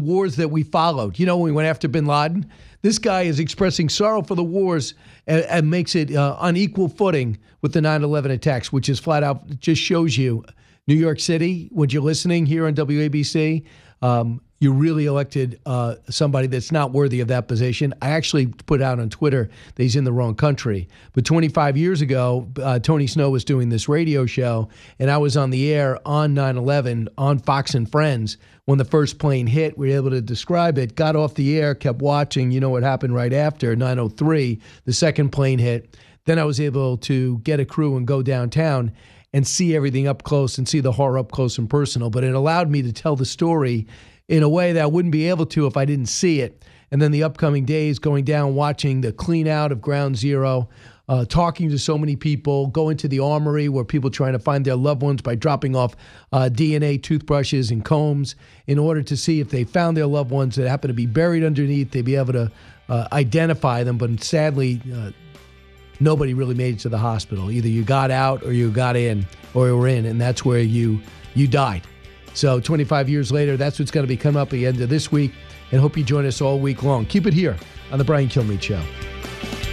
wars that we followed. You know, when we went after bin Laden, this guy is expressing sorrow for the wars and makes it on equal footing with the 9/11 attacks, which is flat out just shows you New York City, when you're listening here on WABC, you really elected somebody that's not worthy of that position. I actually put out on Twitter that he's in the wrong country. But 25 years ago, Tony Snow was doing this radio show, and I was on the air on 9/11 on Fox and Friends when the first plane hit. We were able to describe it, got off the air, kept watching. You know what happened right after, 9:03, the second plane hit. Then I was able to get a crew and go downtown and see everything up close and see the horror up close and personal. But it allowed me to tell the story in a way that I wouldn't be able to if I didn't see it. And then the upcoming days, going down, watching the clean out of Ground Zero, talking to so many people, going to the armory where people trying to find their loved ones by dropping off DNA, toothbrushes, and combs in order to see if they found their loved ones that happen to be buried underneath, they'd be able to identify them. But sadly, nobody really made it to the hospital. Either you got out or you got in or you were in, and that's where you died. So 25 years later, that's what's going to be coming up at the end of this week, and hope you join us all week long. Keep it here on The Brian Kilmeade Show.